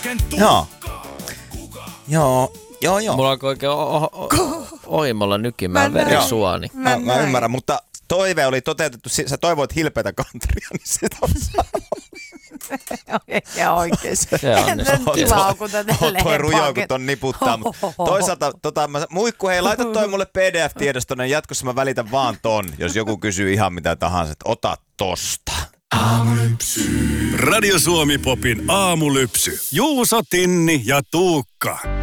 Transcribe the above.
Joo. Mulla alkoi oikein oimalla nykimään verisuoni. Mä ymmärrän, mutta toive oli toteutettu. Sä toivoit hilpeätä kantria, niin sitä on Ja oikeesti. Kiva haukuta tälleen. Toi rujo, kun ton niputtaa. Toisaalta, Muikku, hei, laita toi mulle PDF-tiedostonen. Jatkossa mä välitän vaan ton, jos joku kysyy ihan mitä tahansa. Ota tosta. Radio Suomi Popin aamulypsy. Juuso, Tinni ja Tuukka.